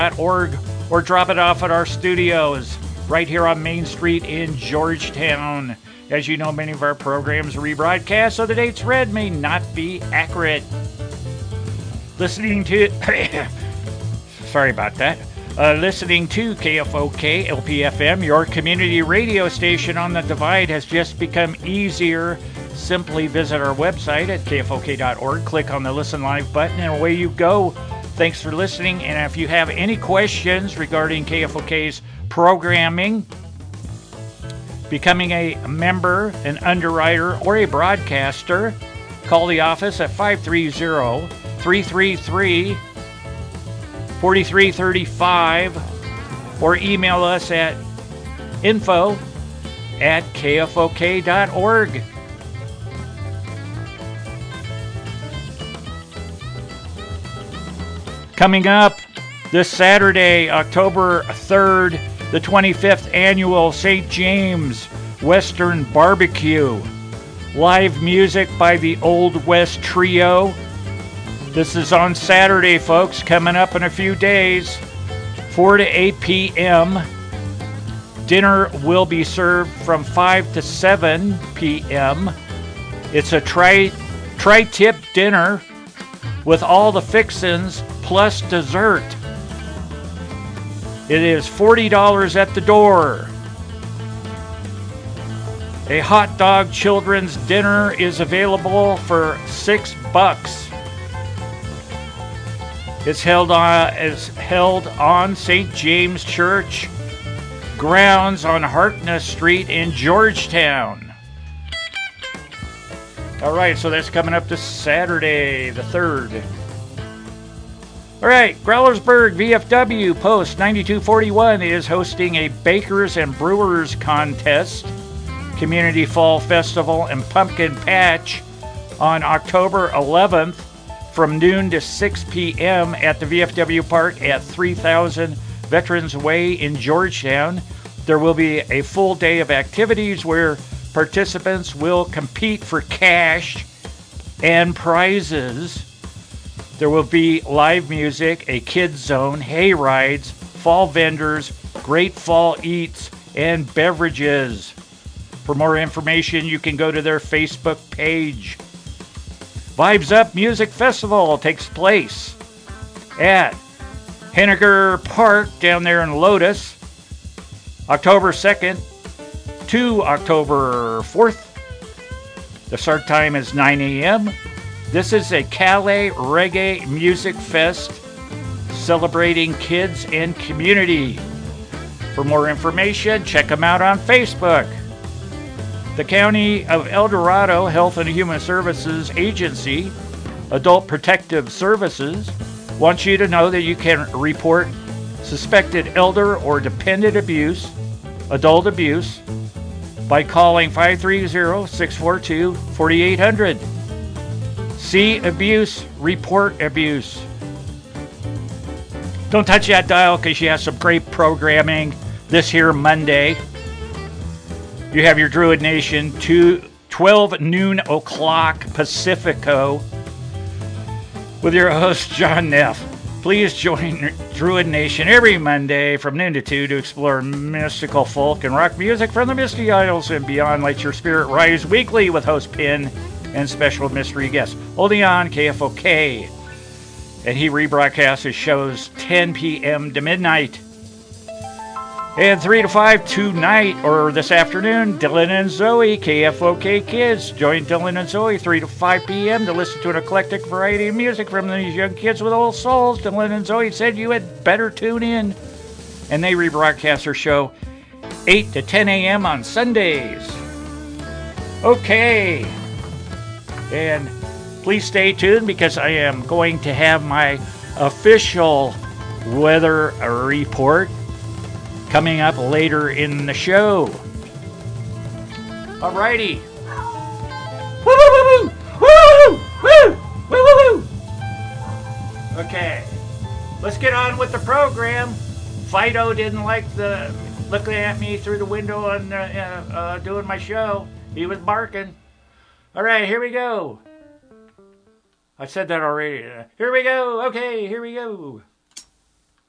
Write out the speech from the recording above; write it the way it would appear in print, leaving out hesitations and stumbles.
KFOK.org or drop it off at our studios right here on Main Street in Georgetown. As you know, many of our programs are rebroadcast, so the dates read may not be accurate. Listening to sorry about that. Listening to KFOK LPFM, your community radio station on the Divide, has just become easier. Simply visit our website at KFOK.org, click on the Listen Live button, and away you go. Thanks for listening, and if you have any questions regarding KFOK's programming, becoming a member, an underwriter, or a broadcaster, call the office at 530-333-4335 or email us at info@kfok.org. Coming up this Saturday, October 3rd, the 25th annual St. James Western Barbecue. Live music by the Old West Trio. This is on Saturday, folks, coming up in a few days, 4 to 8 p.m. Dinner will be served from 5 to 7 p.m. It's a tri-tip dinner with all the fixins plus dessert. It is $40 at the door. A hot dog children's dinner is available for $6. It's held on St. James Church grounds on Harkness Street in Georgetown. All right, so that's coming up this Saturday, the 3rd. All right, Growlersburg VFW Post 9241 is hosting a Bakers and Brewers Contest, Community Fall Festival, and Pumpkin Patch on October 11th from noon to 6 p.m. at the VFW Park at 3000 Veterans Way in Georgetown. There will be a full day of activities where participants will compete for cash and prizes. There will be live music, a kids zone, hay rides, fall vendors, great fall eats, and beverages. For more information, you can go to their Facebook page. Vibes Up Music Festival takes place at Henniger Park down there in Lotus, October 2nd to October 4th. The start time is 9 a.m. This is a Calais Reggae Music Fest celebrating kids and community. For more information, check them out on Facebook. The County of El Dorado Health and Human Services Agency, Adult Protective Services, wants you to know that you can report suspected elder or dependent abuse, adult abuse, by calling 530-642-4800. See abuse, report abuse. Don't touch that dial because you have some great programming this here Monday. You have your Druid Nation 12 noon o'clock Pacifico with your host John Neff. Please join Druid Nation every Monday from noon to 2 to explore mystical folk and rock music from the Misty Isles and beyond. Let your spirit rise weekly with host Pin and special mystery guests. Holding on, KFOK. And he rebroadcasts his shows 10 p.m. to midnight. And 3 to 5 tonight, or this afternoon, Dylan and Zoe, KFOK Kids. Join Dylan and Zoe 3 to 5 p.m. to listen to an eclectic variety of music from these young kids with old souls. Dylan and Zoe said you had better tune in. And they rebroadcast their show 8 to 10 a.m. on Sundays. Okay. And please stay tuned because I am going to have my official weather report coming up later in the show. Alrighty. Woo woo woo woo woo woo woo woo. Okay, let's get on with the program. Fido didn't like the looking at me through the window and doing my show. He was barking. All right, here we go. I said that already. Here we go. Okay, here we go.